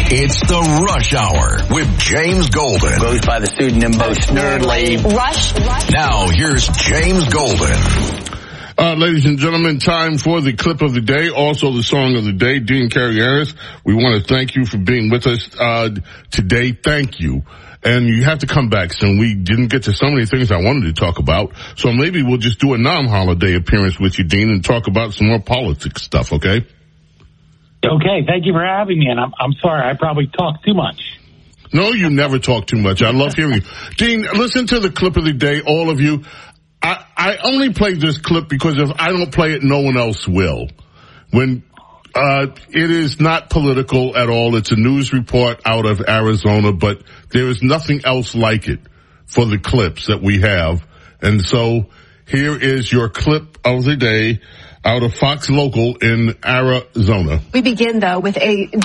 It's the Rush Hour with James Golden. Goes by the pseudonym Bo Snerdley. Rush. Now, here's James Golden. Ladies and gentlemen, time for the clip of the day, also the song of the day. Dean Carrie-Harris, we want to thank you for being with us today. Thank you. And you have to come back soon. We didn't get to so many things I wanted to talk about, so maybe we'll just do a non-holiday appearance with you, Dean, and talk about some more politics stuff, okay? Okay, thank you for having me, and I'm sorry, I probably talk too much. No, you never talk too much. I love hearing you. Dean, listen to the clip of the day, all of you. I only played this clip because if I don't play it, no one else will. When it is not political at all. It's a news report out of Arizona, but there is nothing else like it for the clips that we have. And so here is your clip of the day out of Fox Local in Arizona. We begin, though, with a